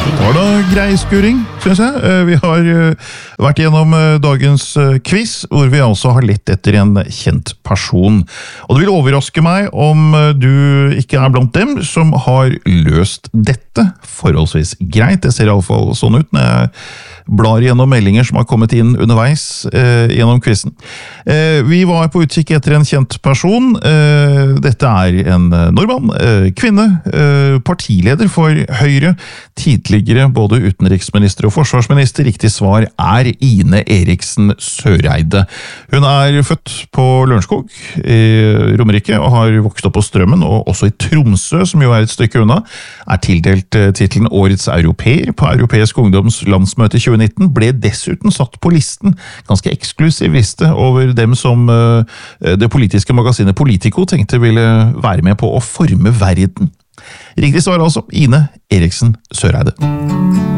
Det var da grei skuring, synes jeg. Vi har vært gjennom dagens quiz, hvor vi altså har lett etter en kjent person. Og det vil overraske meg om du ikke er blant dem som har løst dette forholdsvis greit. Det ser i alle fall sånn ut når jeg blar gjennom meldinger som har kommet inn underveis gjennom quizen. Vi var på utkikk etter en kjent person. Dette er en nordmann, kvinne, partileder for Høyre, tidligere både utenriksminister og forsvarsminister. Riktig svar er Ine Eriksen Søreide. Hun er født på Lørenskog i Romerike og har vokst opp på Strømmen, og også i Tromsø, som jo er et stykke unna, er tildelt titlen Årets Europeer på Europeisk Ungdoms landsmøte 2019, ble dessuten satt på listen, ganske eksklusiv liste, over dem som det politiske magasinet Politico tenkte ville være med på å forme verden. Riktig svar altså, Ine Eriksen Søreide.